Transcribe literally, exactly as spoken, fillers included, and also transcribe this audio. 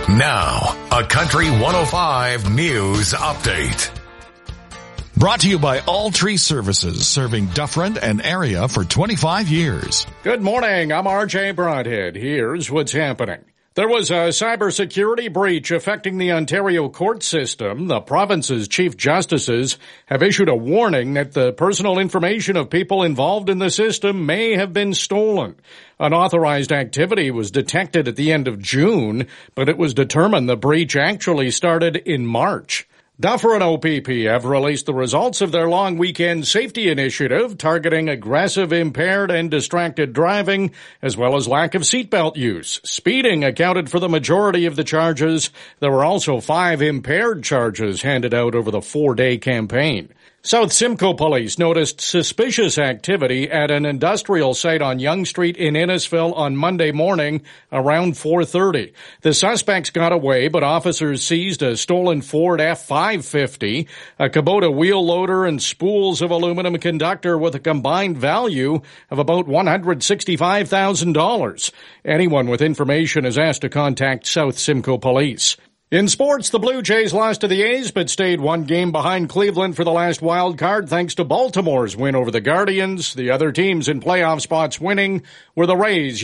Now, a Country one oh five News Update. Brought to you by All Tree Services, serving Dufferin and area for twenty-five years. Good morning, I'm R J Broadhead. Here's what's happening. There was a cybersecurity breach affecting the Ontario court system. The province's chief justices have issued a warning that the personal information of people involved in the system may have been stolen. Unauthorized activity was detected at the end of June, but it was determined the breach actually started in March. Dufferin O P P have released the results of their long weekend safety initiative targeting aggressive, impaired, and distracted driving, as well as lack of seatbelt use. Speeding accounted for the majority of the charges. There were also five impaired charges handed out over the four-day campaign. South Simcoe Police noticed suspicious activity at an industrial site on Yonge Street in Innisfil on Monday morning around four thirty. The suspects got away, but officers seized a stolen Ford F five fifty, a Kubota wheel loader, and spools of aluminum conductor with a combined value of about one hundred sixty-five thousand dollars. Anyone with information is asked to contact South Simcoe Police. In sports, the Blue Jays lost to the A's but stayed one game behind Cleveland for the last wild card thanks to Baltimore's win over the Guardians. The other teams in playoff spots winning were the Rays,